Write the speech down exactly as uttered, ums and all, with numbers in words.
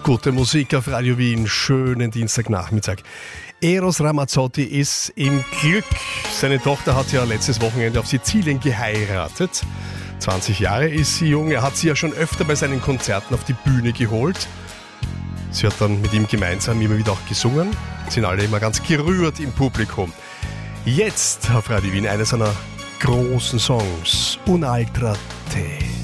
Gute Musik auf Radio Wien, schönen Dienstagnachmittag. Eros Ramazzotti ist im Glück. Seine Tochter hat ja letztes Wochenende auf Sizilien geheiratet. zwanzig Jahre ist sie jung. Er hat sie ja schon öfter bei seinen Konzerten auf die Bühne geholt. Sie hat dann mit ihm gemeinsam immer wieder auch gesungen. Sind alle immer ganz gerührt im Publikum. Jetzt auf Radio Wien einer seiner großen Songs, Un'altra te.